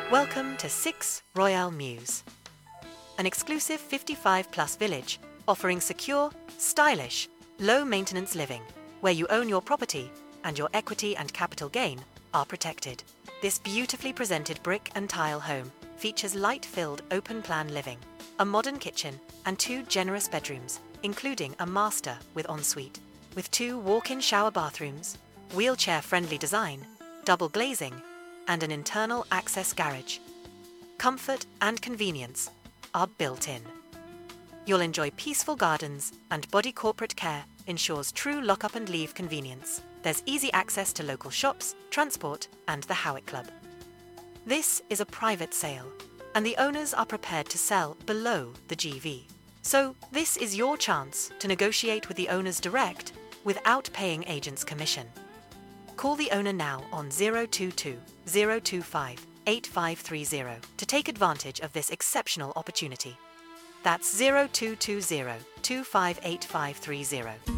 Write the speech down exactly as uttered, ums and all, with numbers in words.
Welcome to six Royale Mews, an exclusive fifty-five plus village offering secure, stylish, low-maintenance living, where you own your property and your equity and capital gain are protected. This beautifully presented brick and tile home features light-filled open-plan living, a modern kitchen and two generous bedrooms, including a master with ensuite, with two walk-in shower bathrooms, wheelchair-friendly design, double glazing, and an internal access garage. Comfort and convenience are built in. You'll enjoy peaceful gardens, and Body Corporate Care ensures true lock-up and leave convenience. There's easy access to local shops, transport, and the Howick Club. This is a private sale, and the owners are prepared to sell below the G V. So this is your chance to negotiate with the owners direct without paying agents' commission. Call the owner now on zero two two, zero two five, eight five three zero to take advantage of this exceptional opportunity. That's zero two two zero, two five eight five three zero.